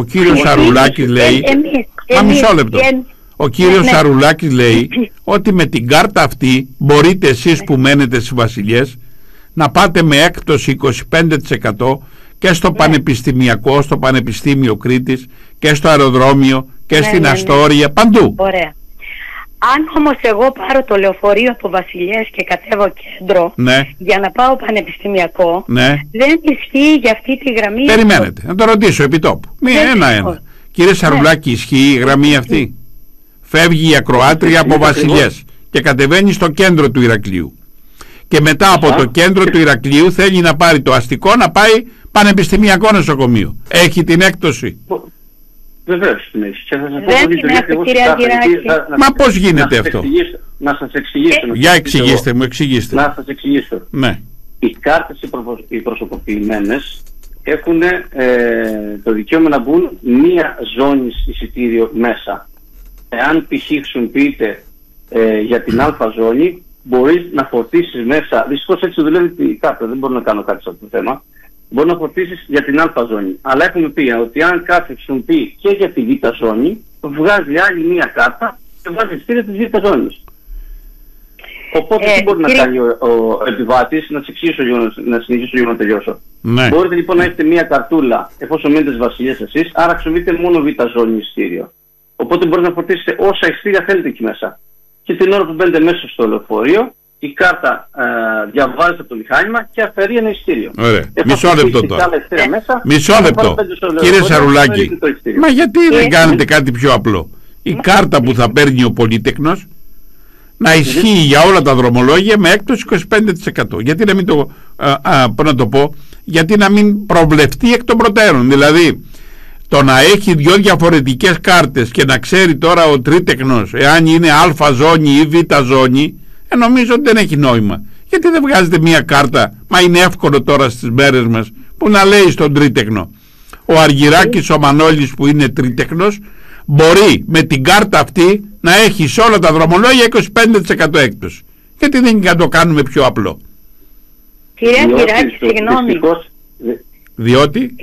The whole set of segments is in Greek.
Ο κύριος Σαρουλάκης λέει, μισό λεπτό. Ο κύριος Σαρουλάκης λέει ότι με την κάρτα αυτή μπορείτε εσείς που μένετε στις Βασιλιές να πάτε με έκπτωση 25% και στο πανεπιστημιακό, στο Πανεπιστήμιο Κρήτης και στο αεροδρόμιο και στην Αστόρια, παντού. Ωραία. Αν όμως εγώ πάρω το λεωφορείο από Βασιλιές και κατέβω κέντρο για να πάω πανεπιστημιακό, δεν ισχύει για αυτή τη γραμμή? Περιμένετε, να το ρωτήσω επί τόπου. Ένα. Κύριε Σαρουλάκη, ισχύει η γραμμή αυτή? Φεύγει η ακροάτρια από Βασιλιές και κατεβαίνει στο κέντρο του Ηρακλείου. Και μετά από το κέντρο του Ηρακλείου θέλει να πάρει το αστικό να πάει πανεπιστημιακό νοσοκομείο. Έχει την έκπτωση? Βεβαίως την έχει. Δεν την έχω, κύριε Αργυράκη. Μα πώς γίνεται αυτό? Να σας εξηγήσω. Για εξηγήστε μου, εξηγήστε. Να σας εξηγήσω. Ναι. Οι κάρτες οι προσωποποιημένες έχουν το δικαίωμα να μπουν μία ζώνη εισιτήριο μέσα. Εάν π.χ. χρησιμοποιείτε για την α ζώνη, μπορείς να φορτίσεις μέσα. Δυστυχώς έτσι δουλεύει η κάρτα, δεν μπορώ να κάνω κάτι σε αυτό το θέμα. Μπορεί να φορτίσεις για την α ζώνη. Αλλά έχουμε πει ότι αν κάτι χρησιμοποιεί και για τη β ζώνη, βγάζει άλλη μία κάρτα και βγάζει εισιτήριο της β ζώνης. Οπότε τι μπορεί να κάνει ο επιβάτης? Να συνεχίσω για να τελειώσω. Μπορείτε λοιπόν να έχετε μία καρτούλα εφόσον μείνετε στις Βασιλιές εσείς, άρα χρησιμοποιείτε μόνο β ζώνη εισιτήριο. Οπότε μπορείτε να φορτίσετε όσα εισιτήρια θέλετε εκεί μέσα. Και την ώρα που μπαίνετε μέσα στο λεωφορείο, η κάρτα διαβάζεται από το μηχάνημα και αφαιρεί ένα εισιτήριο. Ωραία. Μισό λεπτό τώρα. Μισό λεπτό. Κύριε Σαρουλάκη, μα γιατί δεν κάνετε κάτι πιο απλό? Η κάρτα που θα παίρνει ο πολίτεκνος να ισχύει για όλα τα δρομολόγια με έκπτωση 25%. Γιατί να μην το πω, γιατί να μην προβλεφτεί εκ των προτέρων? Δηλαδή, το να έχει δυο διαφορετικές κάρτες και να ξέρει τώρα ο τρίτεκνος εάν είναι α ζώνη ή β ζώνη, νομίζω ότι δεν έχει νόημα. Γιατί δεν βγάζετε μία κάρτα? Μα είναι εύκολο τώρα στις μέρες μας που να λέει στον τρίτεκνο. Ο Αργυράκης ο Μανώλης που είναι τρίτεκνος μπορεί με την κάρτα αυτή να έχει σε όλα τα δρομολόγια 25% έκπτωση. Γιατί δεν το κάνουμε πιο απλό? Κύριε Αργυράκη, συγγνώμη. Διότι,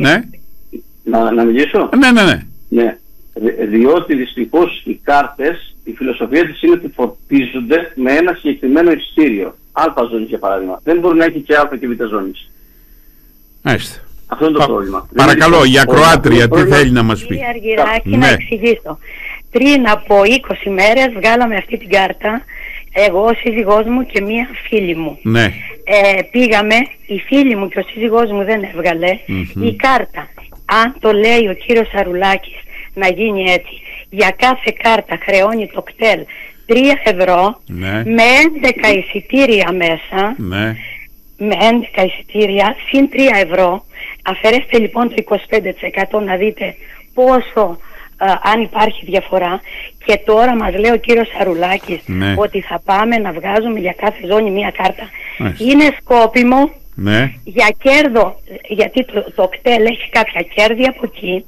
Να μιλήσω? Ναι. Διότι δυστυχώς οι κάρτες, η φιλοσοφία της είναι ότι φορτίζονται με ένα συγκεκριμένο εισιτήριο. Α ζώνη για παράδειγμα. Δεν μπορεί να έχει και α και β ζώνης. Μάλιστα. Αυτό είναι το πρόβλημα. Παρακαλώ, η ακροάτρια τι θέλει να μας πει? Κύριε Αργυράκη, να εξηγήσω. Πριν από 20 μέρες βγάλαμε αυτή την κάρτα, εγώ, ο σύζυγός μου και μία φίλη μου. Πήγαμε, η φίλη μου και ο σύζυγός μου δεν έβγαλε. Η κάρτα, αν το λέει ο κύριος Σαρουλάκης να γίνει έτσι, για κάθε κάρτα χρεώνει το κτέλ 3 ευρώ με 11 εισιτήρια μέσα, με 11 εισιτήρια συν 3 ευρώ. Αφαιρέστε λοιπόν το 25% να δείτε πόσο αν υπάρχει διαφορά. Και τώρα μας λέει ο κύριος Σαρουλάκης ότι θα πάμε να βγάζουμε για κάθε ζώνη μία κάρτα. Είναι σκόπιμο για κέρδο, γιατί το κτέλ έχει κάποια κέρδη από εκεί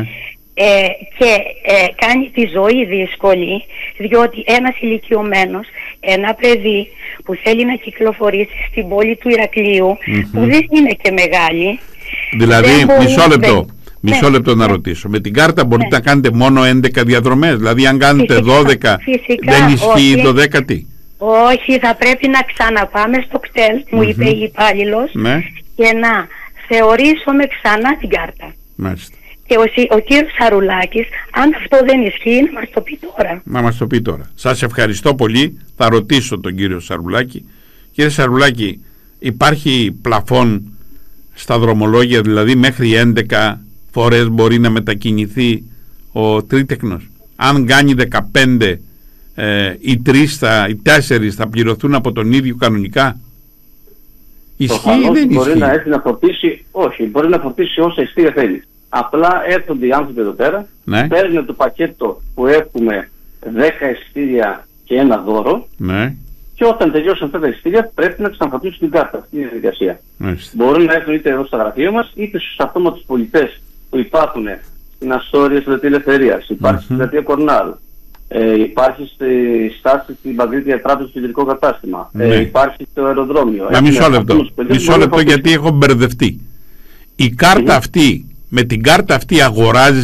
και κάνει τη ζωή δύσκολη, διότι ένας ηλικιωμένος, ένα παιδί που θέλει να κυκλοφορήσει στην πόλη του Ηρακλείου, που δεν είναι και μεγάλη, δηλαδή μισό λεπτό να ρωτήσω, με την κάρτα μπορείτε να κάνετε μόνο 11 διαδρομές? Δηλαδή αν κάνετε 12 δεν ισχύει το 10η? Όχι, θα πρέπει να ξαναπάμε στο κτέλ, μου είπε η υπάλληλος, και να θεωρήσουμε ξανά την κάρτα. Μάλιστα. Και ο κύριος Σαρουλάκης, αν αυτό δεν ισχύει, να μας το πει τώρα. Να μας το πει τώρα. Σας ευχαριστώ πολύ. Θα ρωτήσω τον κύριο Σαρουλάκη. Κύριε Σαρουλάκη, υπάρχει πλαφόν στα δρομολόγια, δηλαδή μέχρι 11 φορές μπορεί να μετακινηθεί ο τρίτεκνος? Αν κάνει 15, οι 4 θα πληρωθούν από τον ίδιο κανονικά? Ισχύει ή δεν ισχύει? Μπορεί να έρθει να φορτίσει, όχι, μπορεί να φορτίσει όσα εισιτήρια θέλει. Απλά έρχονται οι άνθρωποι εδώ πέρα, παίρνουν το πακέτο που έχουμε 10 εισιτήρια και ένα δώρο, και όταν τελειώσουν αυτά τα εισιτήρια πρέπει να ξαναφορτίσουν την κάρτα. Αυτή είναι η διαδικασία. Μπορούν να έρθουν είτε εδώ στα γραφεία μας, είτε στους αυτόματους πολιτές που υπάρχουν στην Αστόρια, στην Πλατεία Ελευθερίας, υπάρχει στην Πλατεία Κορνάλ, υπάρχει στη στάση στην Παγκρίτια Τράπεζα στο κεντρικό κατάστημα, υπάρχει στο αεροδρόμιο. Μισό λεπτό γιατί έχω μπερδευτεί. Η κάρτα αυτή, με την κάρτα αυτή αγοράζει